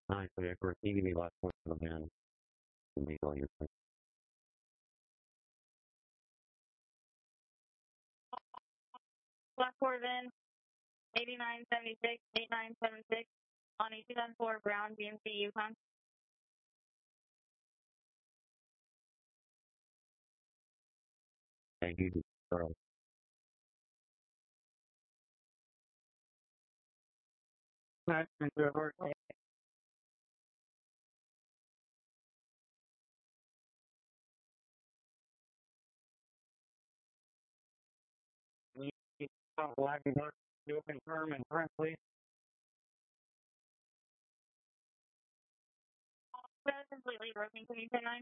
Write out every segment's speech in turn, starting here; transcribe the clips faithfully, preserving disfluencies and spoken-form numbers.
Hi, so yeah, of course, T V last point of the band. Make all your points. Black Corvin, eighty-nine seventy-six, eighty-nine seventy-six, on a two thousand four Brown B M C Yukon. Thank you, Charles. Nice to work. Black and dark, you'll confirm and print, please. That's completely broken. Can you say nine?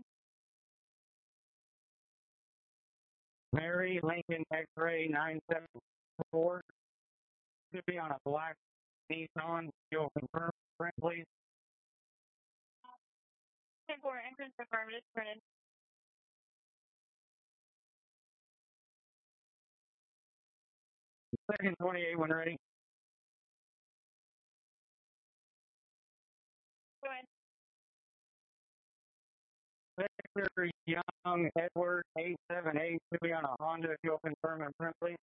Mary Lincoln X-ray nine seven four. Should be on a black Nissan. You'll confirm, print, please. ten four, entrance affirmative, printed. Second twenty-eight when ready. Go ahead. Victor Young Edward eight seven eight should be on a Honda. If you'll confirm and print, please.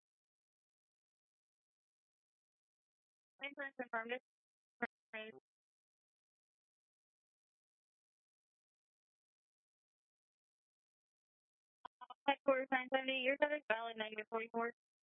Entrance affirmative, printed. Headquarters nine seventy, your subject valid negative forty-four.